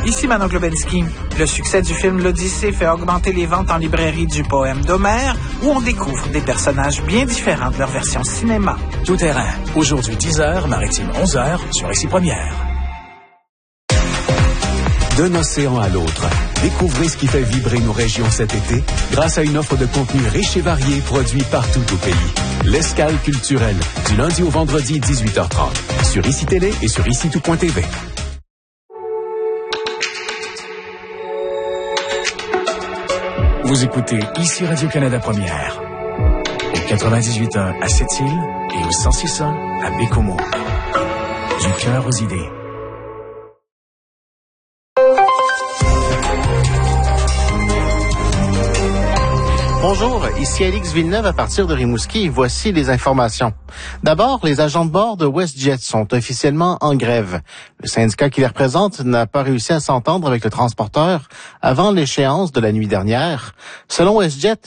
Ici Manon Globensky. Le succès du film L'Odyssée fait augmenter les ventes en librairie du poème d'Homère, où on découvre des personnages bien différents de leur version cinéma. Tout terrain. Aujourd'hui 10h, maritime 11h, sur Ici Première. D'un océan à l'autre, découvrez ce qui fait vibrer nos régions cet été grâce à une offre de contenu riche et varié produit partout au pays. L'Escale culturelle, du lundi au vendredi 18h30, sur ICI Télé et sur ICITout.tv. Vous écoutez Ici Radio-Canada Première, au 98.1 à Sept-Îles et au 106.1 à Bécomo. Du cœur aux idées. Bonjour, ici Alix Villeneuve à partir de Rimouski. Voici les informations. D'abord, les agents de bord de WestJet sont officiellement en grève. Le syndicat qui les représente n'a pas réussi à s'entendre avec le transporteur avant l'échéance de la nuit dernière. Selon WestJet,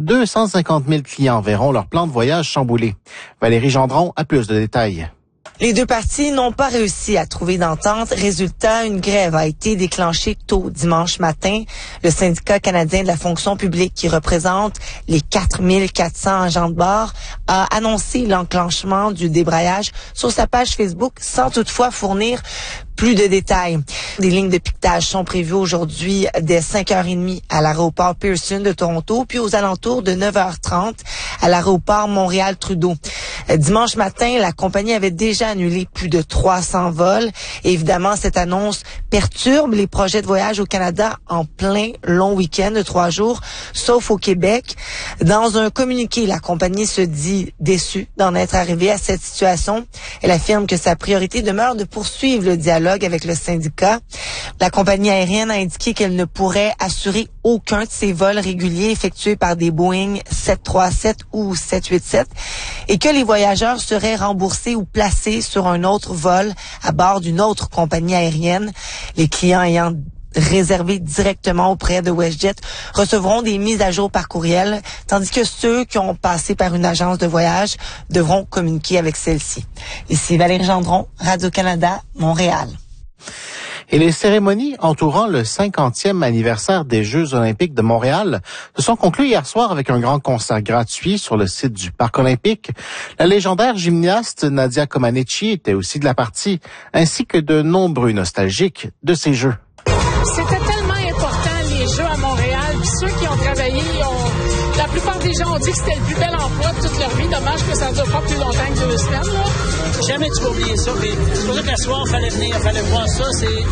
250 000 clients verront leur plan de voyage chamboulé. Valérie Gendron a plus de détails. Les deux parties n'ont pas réussi à trouver d'entente. Résultat, une grève a été déclenchée tôt dimanche matin. Le syndicat canadien de la fonction publique, qui représente les 4400 agents de bord, a annoncé l'enclenchement du débrayage sur sa page Facebook sans toutefois fournir plus de détails. Des lignes de piquetage sont prévues aujourd'hui dès 5h30 à l'aéroport Pearson de Toronto, puis aux alentours de 9h30 à l'aéroport Montréal-Trudeau. Dimanche matin, la compagnie avait déjà annulé plus de 300 vols. Et évidemment, cette annonce perturbe les projets de voyage au Canada en plein long week-end de 3 jours, sauf au Québec. Dans un communiqué, la compagnie se dit déçue d'en être arrivée à cette situation. Elle affirme que sa priorité demeure de poursuivre le dialogue avec le syndicat. La compagnie aérienne a indiqué qu'elle ne pourrait assurer aucun de ses vols réguliers effectués par des Boeing 737 ou 787 et que les voyageurs seraient remboursés ou placés sur un autre vol à bord d'une autre compagnie aérienne. Les clients ayant réservé directement auprès de WestJet recevront des mises à jour par courriel, tandis que ceux qui ont passé par une agence de voyage devront communiquer avec celle-ci. Ici Valérie Gendron, Radio-Canada, Montréal. Et les cérémonies entourant le 50e anniversaire des Jeux olympiques de Montréal se sont conclues hier soir avec un grand concert gratuit sur le site du Parc olympique. La légendaire gymnaste Nadia Comaneci était aussi de la partie, ainsi que de nombreux nostalgiques de ces Jeux. C'était tellement important, les Jeux à Montréal, puis ceux qui ont travaillé, la plupart des gens ont dit que c'était le plus bel emploi de toute leur vie. Dommage que ça ne dure pas plus longtemps que 2 semaines, là. Jamais tu vas oublier ça. Mais c'est pour ça qu'à soir, il fallait venir, il fallait voir ça.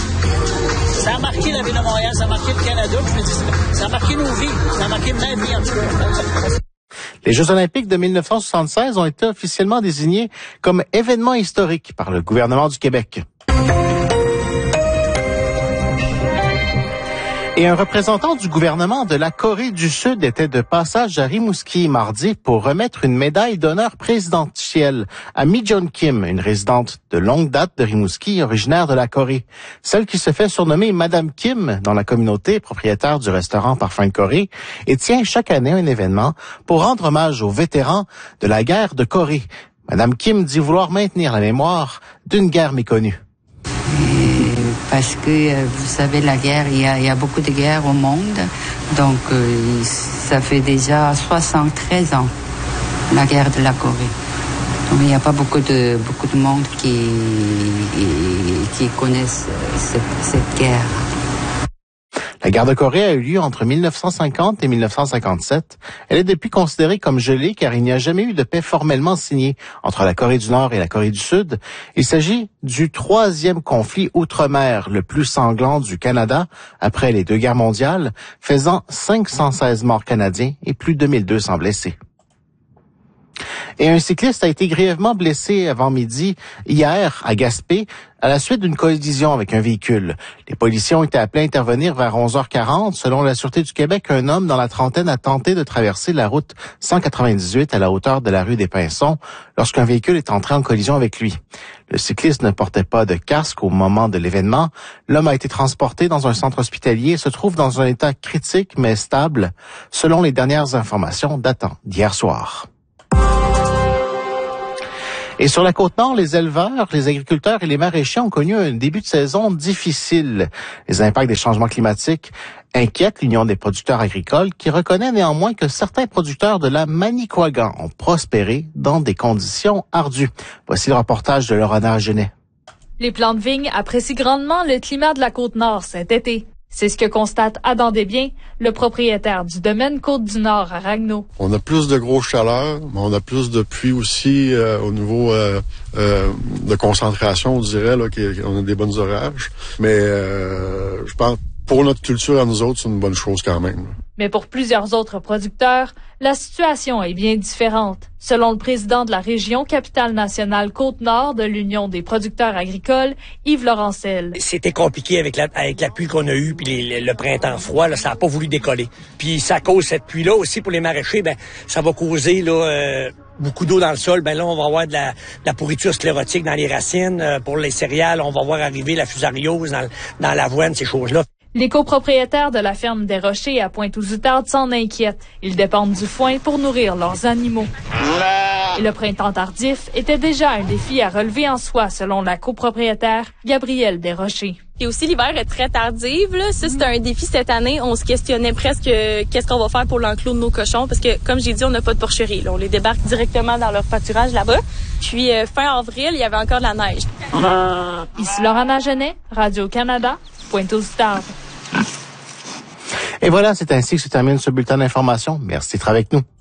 Ça a marqué la ville de Montréal, ça a marqué le Canada. Puis je me dis, ça a marqué nos vies, ça a marqué ma vie en tout cas. Les Jeux olympiques de 1976 ont été officiellement désignés comme événements historiques par le gouvernement du Québec. Et un représentant du gouvernement de la Corée du Sud était de passage à Rimouski mardi pour remettre une médaille d'honneur présidentielle à Mi-Jeon Kim, une résidente de longue date de Rimouski, originaire de la Corée. Celle qui se fait surnommer Madame Kim dans la communauté, propriétaire du restaurant Parfum de Corée, et tient chaque année un événement pour rendre hommage aux vétérans de la guerre de Corée. Madame Kim dit vouloir maintenir la mémoire d'une guerre méconnue. Parce que, vous savez, la guerre, il y a beaucoup de guerres au monde. Donc, ça fait déjà 73 ans, la guerre de la Corée. Donc, il n'y a pas beaucoup de monde qui connaissent cette guerre. La guerre de Corée a eu lieu entre 1950 et 1957. Elle est depuis considérée comme gelée car il n'y a jamais eu de paix formellement signée entre la Corée du Nord et la Corée du Sud. Il s'agit du 3e conflit outre-mer le plus sanglant du Canada après les 2 guerres mondiales, faisant 516 morts canadiens et plus de 1200 blessés. Et un cycliste a été grièvement blessé avant midi hier à Gaspé à la suite d'une collision avec un véhicule. Les policiers ont été appelés à intervenir vers 11h40. Selon la Sûreté du Québec, un homme dans la trentaine a tenté de traverser la route 198 à la hauteur de la rue des Pinsons lorsqu'un véhicule est entré en collision avec lui. Le cycliste ne portait pas de casque au moment de l'événement. L'homme a été transporté dans un centre hospitalier et se trouve dans un état critique mais stable, selon les dernières informations datant d'hier soir. Et sur la Côte-Nord, les éleveurs, les agriculteurs et les maraîchers ont connu un début de saison difficile. Les impacts des changements climatiques inquiètent l'Union des producteurs agricoles qui reconnaît néanmoins que certains producteurs de la Manicouagan ont prospéré dans des conditions ardues. Voici le reportage de Laurana Genet. Les plants de vigne apprécient grandement le climat de la Côte-Nord cet été. C'est ce que constate Adam Desbiens, le propriétaire du domaine Côte-du-Nord à Ragno. On a plus de grosses chaleurs, mais on a plus de pluie aussi au niveau de concentration, on dirait, là, qu'on a des bonnes orages. Mais je pense pour notre culture à nous autres, c'est une bonne chose quand même. Mais pour plusieurs autres producteurs, la situation est bien différente. Selon le président de la région Capitale-Nationale Côte-Nord de l'Union des producteurs agricoles, Yves Laurencel. C'était compliqué avec la pluie qu'on a eue puis le printemps froid, là, ça n'a pas voulu décoller. Puis ça cause cette pluie-là aussi pour les maraîchers, ça va causer beaucoup d'eau dans le sol. Là, on va avoir de la pourriture sclérotique dans les racines. Pour les céréales, on va voir arriver la fusariose dans l'avoine, ces choses-là. Les copropriétaires de la ferme des Rochers à Pointe-aux-Outardes s'en inquiètent. Ils dépendent du foin pour nourrir leurs animaux. Et le printemps tardif était déjà un défi à relever en soi, selon la copropriétaire Gabrielle Desrochers. Et aussi, l'hiver est très tardif. Là. Ça, c'est un défi cette année. On se questionnait presque qu'est-ce qu'on va faire pour l'enclos de nos cochons parce que, comme j'ai dit, on n'a pas de porcherie. Là. On les débarque directement dans leur pâturage là-bas. Puis, fin avril, il y avait encore de la neige. Ici Laurana Genet, Radio-Canada, Pointe-aux-Outardes. Et voilà, c'est ainsi que se termine ce bulletin d'information. Merci d'être avec nous.